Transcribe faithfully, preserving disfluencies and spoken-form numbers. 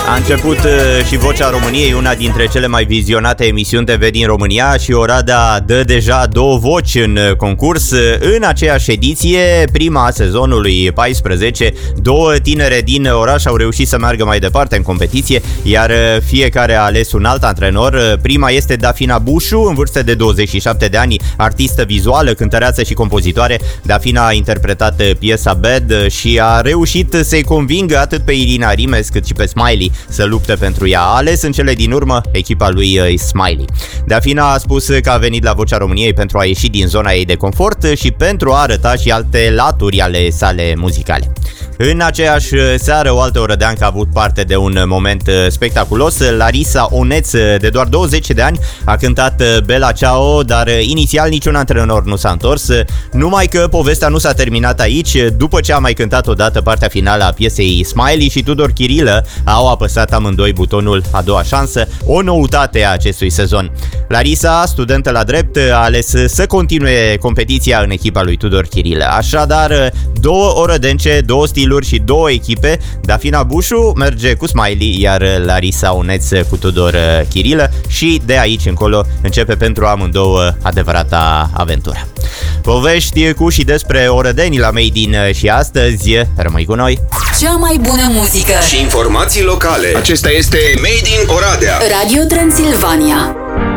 A început și Vocea României, una dintre cele mai vizionate emisiuni T V din România, și Oradea dă deja două voci în concurs. În aceeași ediție, prima a sezonului paisprezece, două tinere din oraș au reușit să meargă mai departe în competiție, iar fiecare a ales un alt antrenor. Prima este Dafina Bușu, în vârstă de douăzeci și șapte de ani, artistă vizuală, cântăreață și compozitoare. Dafina a interpretat piesa Bad și a reușit să-i convingă atât pe Irina Rimes cât și pe Smiley să lupte pentru ea. A ales în cele din urmă echipa lui Smiley. Dafina a spus că a venit la Vocea României pentru a ieși din zona ei de confort și pentru a arăta și alte laturi ale sale muzicale. În aceeași seară, o altă orădeancă a avut parte de un moment spectaculos. Larisa Oneț, de doar douăzeci de ani, a cântat Bella Ciao, dar inițial niciun antrenor nu s-a întors. Numai că povestea nu s-a terminat aici. După ce a mai cântat odată partea finală a piesei, Smiley și Tudor Chirilă au apăsat amândoi butonul A doua șansă, o noutate a acestui sezon. Larisa, studentă la drept, a ales să continue competiția în echipa lui Tudor Chirilă. Așadar, două orădence, două stiluri și două echipe. Dafina Bușu merge cu Smiley, iar Larisa Oneț cu Tudor Chirilă, și de aici încolo începe pentru amândouă adevărata aventură. Povești cu și despre orădenii la Made in și astăzi. Rămâi cu noi! Cea mai bună muzică și informații locale. Acesta este Made in Oradea, Radio Transilvania.